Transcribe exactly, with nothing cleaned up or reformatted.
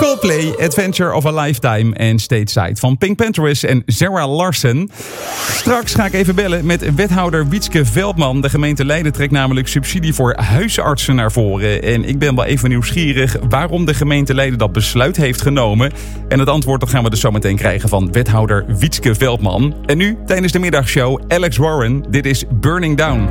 Coldplay, Adventure of a Lifetime en Stateside van Pink Panthers en Zara Larsson. Straks ga ik even bellen met wethouder Wietske Veldman. De gemeente Leiden trekt namelijk subsidie voor huisartsen naar voren. En ik ben wel even nieuwsgierig waarom de gemeente Leiden dat besluit heeft genomen. En het antwoord dat gaan we dus zo meteen krijgen van wethouder Wietske Veldman. En nu, tijdens de middagshow, Alex Warren. Dit is Burning Down.